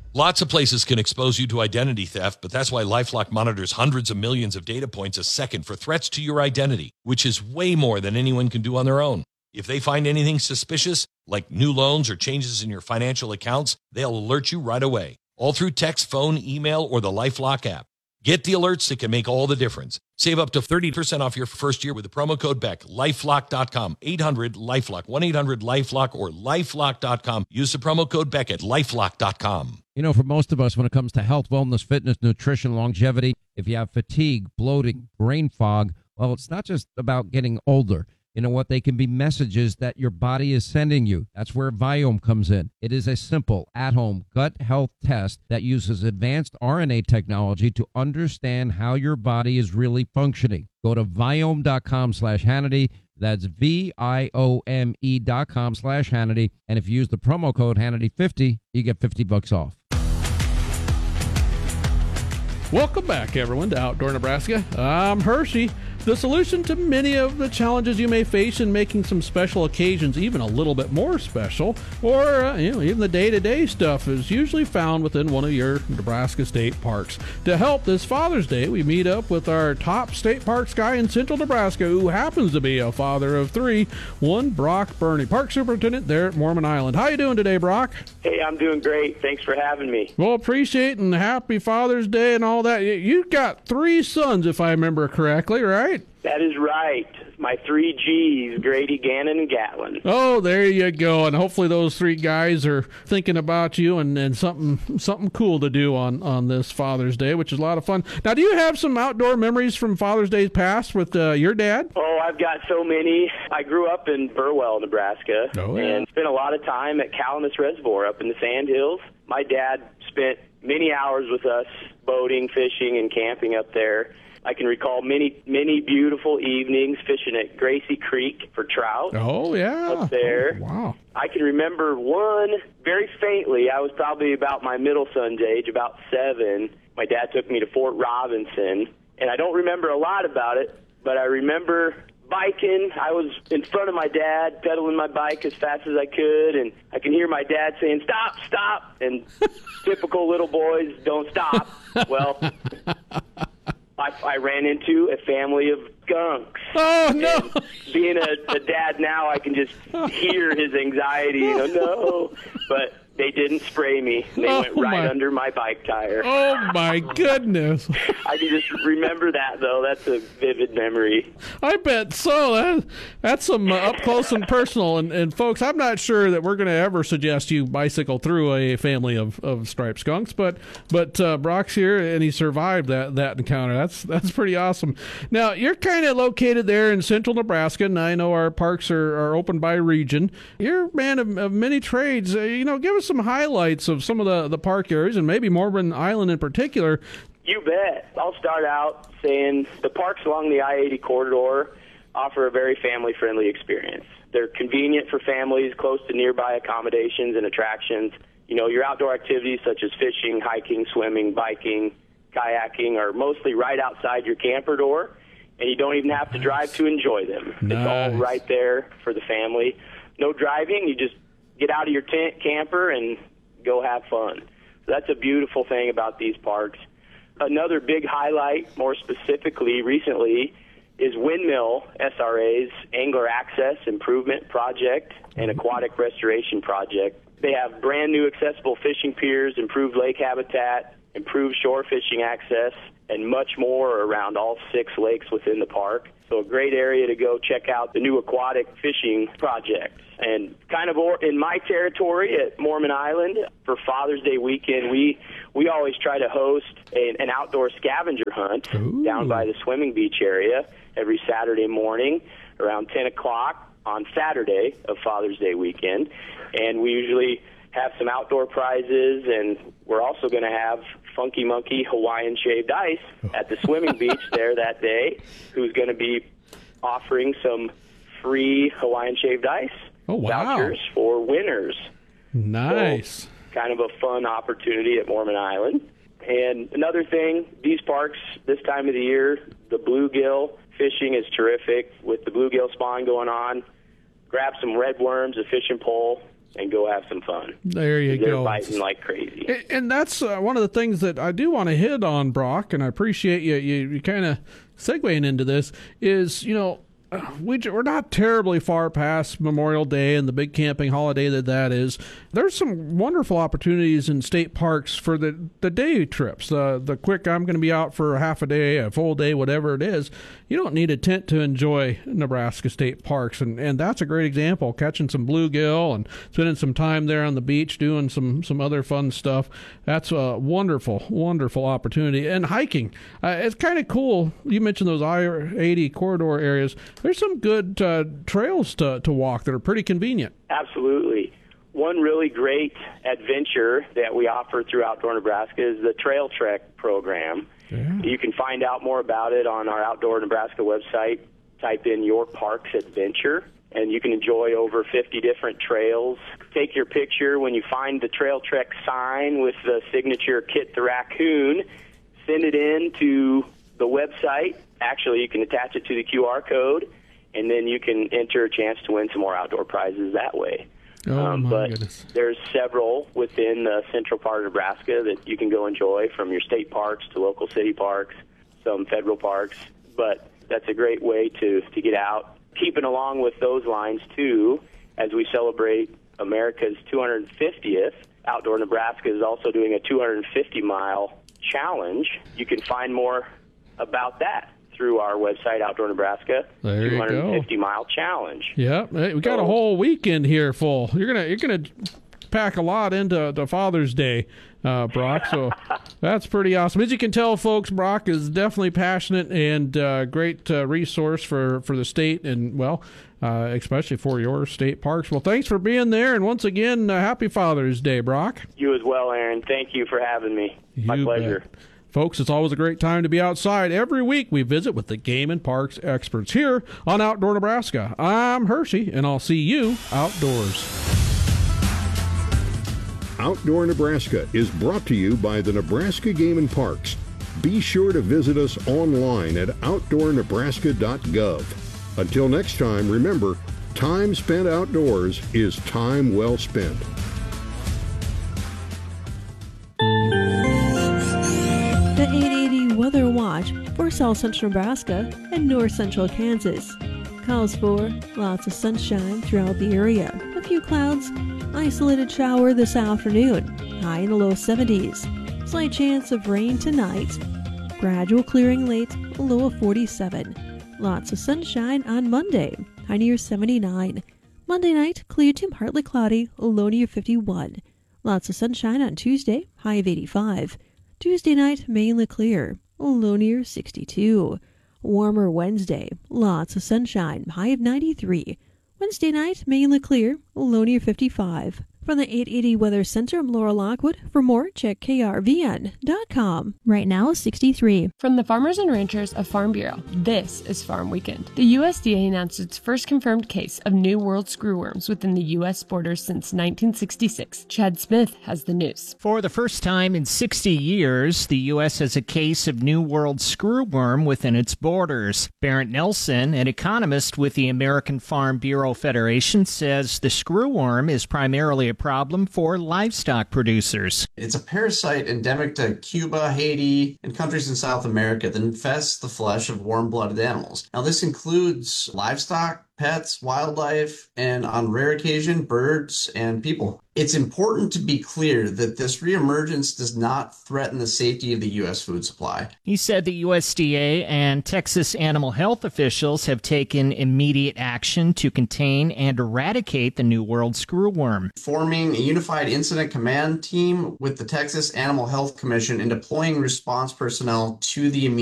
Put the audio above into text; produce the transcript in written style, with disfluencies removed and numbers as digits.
Lots of places can expose you to identity theft, but that's why LifeLock monitors hundreds of millions of data points a second for threats to your identity, which is way more than anyone can do on their own. If they find anything suspicious, like new loans or changes in your financial accounts, they'll alert you right away, all through text, phone, email, or the LifeLock app. Get the alerts that can make all the difference. Save up to 30% off your first year with the promo code BECK. LifeLock.com, 800-LifeLock, 1-800-LifeLock, or LifeLock.com. Use the promo code BECK at LifeLock.com. You know, for most of us, when it comes to health, wellness, fitness, nutrition, longevity, if you have fatigue, bloating, brain fog, well, it's not just about getting older. You know what? They can be messages that your body is sending you. That's where Viome comes in. It is a simple, at-home gut health test that uses advanced RNA technology to understand how your body is really functioning. Go to Viome.com/Hannity. That's VIOME.com/Hannity. And if you use the promo code Hannity50, you get $50 off. Welcome back, everyone, to Outdoor Nebraska. I'm Hershey. The solution to many of the challenges you may face in making some special occasions even a little bit more special, or even the day-to-day stuff, is usually found within one of your Nebraska state parks. To help this Father's Day, we meet up with our top state parks guy in central Nebraska, who happens to be a father of three, one Brock Burney, park superintendent there at Mormon Island. How you doing today, Brock? Hey, I'm doing great. Thanks for having me. Well, appreciate and happy Father's Day and all that. You've got three sons, if I remember correctly, right? That is right. My three G's, Grady, Gannon, and Gatlin. Oh, there you go. And hopefully those three guys are thinking about you and something cool to do on this Father's Day, which is a lot of fun. Now, do you have some outdoor memories from Father's Day past with your dad? Oh, I've got so many. I grew up in Burwell, Nebraska, and spent a lot of time at Calamus Reservoir up in the Sandhills. My dad spent many hours with us boating, fishing, and camping up there. I can recall many beautiful evenings fishing at Gracie Creek for trout. Oh, yeah. Up there. Oh, wow. I can remember one very faintly. I was probably about my middle son's age, about 7. My dad took me to Fort Robinson, and I don't remember a lot about it, but I remember biking. I was in front of my dad, pedaling my bike as fast as I could, and I can hear my dad saying, "Stop, stop," and typical little boys don't stop. Well, I ran into a family of skunks. Oh, no. And being a dad now, I can just hear his anxiety. No. But they didn't spray me. They went right under my bike tire. Oh, my goodness. I can just remember that, though. That's a vivid memory. I bet so. That's some up close and personal. And folks, I'm not sure that we're going to ever suggest you bicycle through a family of striped skunks, but Brock's here, and he survived that encounter. That's pretty awesome. Now, you're kind of located there in central Nebraska, and I know our parks are open by region. You're a man of many trades. Give us some highlights of some of the park areas, and maybe Mormon Island in particular. You bet. I'll start out saying the parks along the I-80 corridor offer a very family-friendly experience. They're convenient for families, close to nearby accommodations and attractions. Your outdoor activities such as fishing, hiking, swimming, biking, kayaking are mostly right outside your camper door, and you don't even have to drive to enjoy them. Nice. It's all right there for the family. No driving. You just get out of your tent, camper, and go have fun. So that's a beautiful thing about these parks. Another big highlight, more specifically recently, is Windmill SRA's Angler Access Improvement Project and Aquatic Restoration Project. They have brand new accessible fishing piers, improved lake habitat, improved shore fishing access, and much more around all 6 lakes within the park. So a great area to go check out the new aquatic fishing project. And kind of in my territory at Mormon Island, for Father's Day weekend, we always try to host an outdoor scavenger hunt down by the swimming beach area every Saturday morning around 10 o'clock on Saturday of Father's Day weekend. And we usually have some outdoor prizes, and we're also going to have Funky Monkey Hawaiian Shaved Ice at the swimming beach there that day, who's going to be offering some free Hawaiian Shaved Ice vouchers for winners. Nice. So, kind of a fun opportunity at Mormon Island. And another thing, these parks, this time of the year, the bluegill fishing is terrific with the bluegill spawn going on. Grab some red worms, a fishing pole, and go have some fun. There you They're go. biting like crazy. And that's one of the things that I do want to hit on, Brock, and I appreciate you kind of segueing into this, is, we're not terribly far past Memorial Day and the big camping holiday that is. There's some wonderful opportunities in state parks for the day trips, the quick, I'm going to be out for a half a day, a full day, whatever it is. You don't need a tent to enjoy Nebraska state parks, and that's a great example, catching some bluegill and spending some time there on the beach doing some other fun stuff. That's a wonderful, wonderful opportunity. And hiking, it's kind of cool. You mentioned those I-80 corridor areas. There's some good trails to walk that are pretty convenient. Absolutely. One really great adventure that we offer through Outdoor Nebraska is the Trail Trek program. Yeah. You can find out more about it on our Outdoor Nebraska website. Type in Your Parks Adventure, and you can enjoy over 50 different trails. Take your picture when you find the Trail Trek sign with the signature Kit the Raccoon. Send it in to the website. Actually, you can attach it to the QR code, and then you can enter a chance to win some more outdoor prizes that way. But goodness. There's several within the central part of Nebraska that you can go enjoy, from your state parks to local city parks, some federal parks. But that's a great way to get out. Keeping along with those lines, too, as we celebrate America's 250th, Outdoor Nebraska is also doing a 250-mile challenge. You can find more about that through our website, Outdoor Nebraska. There you go. 250-mile challenge. Yeah, we got a whole weekend here full. You're gonna pack a lot into Father's Day, Brock. So that's pretty awesome. As you can tell, folks, Brock is definitely passionate and great resource for the state and, well, especially for your state parks. Well, thanks for being there, and once again, happy Father's Day, Brock. You as well, Aaron. Thank you for having me. My pleasure. Bet. Folks, it's always a great time to be outside. Every week we visit with the Game and Parks experts here on Outdoor Nebraska. I'm Hershey, and I'll see you outdoors. Outdoor Nebraska is brought to you by the Nebraska Game and Parks. Be sure to visit us online at outdoornebraska.gov. Until next time, remember, time spent outdoors is time well spent. The 880 Weather Watch for South Central Nebraska and North Central Kansas calls for lots of sunshine throughout the area. A few clouds, isolated shower this afternoon, high in the low 70s. Slight chance of rain tonight. Gradual clearing late, a low of 47. Lots of sunshine on Monday, high near 79. Monday night, clear to partly cloudy, a low near 51. Lots of sunshine on Tuesday, high of 85. Tuesday night, mainly clear, a low near 62. Warmer Wednesday, lots of sunshine, high of 93. Wednesday night, mainly clear, a low near 55. From the 880 Weather Center, I'm Laura Lockwood. For more, check krvn.com. Right now, 63. From the farmers and ranchers of Farm Bureau, this is Farm Weekend. The USDA announced its first confirmed case of New World screwworms within the U.S. borders since 1966. Chad Smith has the news. For the first time in 60 years, the U.S. has a case of New World screwworm within its borders. Barrett Nelson, an economist with the American Farm Bureau Federation, says the screwworm is primarily a problem for livestock producers. It's a parasite endemic to Cuba, Haiti, and countries in South America that infests the flesh of warm-blooded animals. Now, this includes livestock, pets, wildlife, and on rare occasion, birds and people. It's important to be clear that this reemergence does not threaten the safety of the U.S. food supply. He said the USDA and Texas animal health officials have taken immediate action to contain and eradicate the New World screwworm. Forming a unified incident command team with the Texas Animal Health Commission and deploying response personnel to the immediate